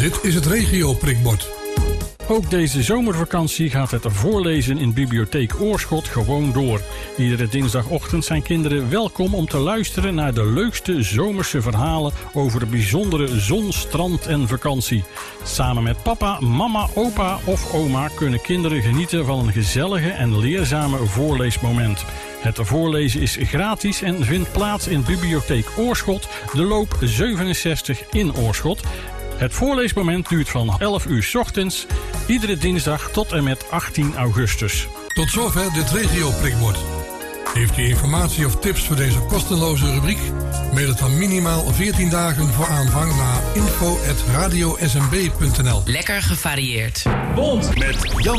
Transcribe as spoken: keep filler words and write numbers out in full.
Dit is het regio-prikbord. Ook deze zomervakantie gaat het voorlezen in Bibliotheek Oorschot gewoon door. Iedere dinsdagochtend zijn kinderen welkom om te luisteren naar de leukste zomerse verhalen over bijzondere zon, strand en vakantie. Samen met papa, mama, opa of oma kunnen kinderen genieten van een gezellige en leerzame voorleesmoment. Het voorlezen is gratis en vindt plaats in Bibliotheek Oorschot, de loop zevenenzestig in Oorschot. Het voorleesmoment duurt van elf uur 's ochtends, iedere dinsdag tot en met achttien augustus. Tot zover dit regio-prikbord. Heeft u informatie of tips voor deze kosteloze rubriek? Mail het dan minimaal veertien dagen voor aanvang naar info at radio s m b punt n l. Lekker gevarieerd. Bond met Jan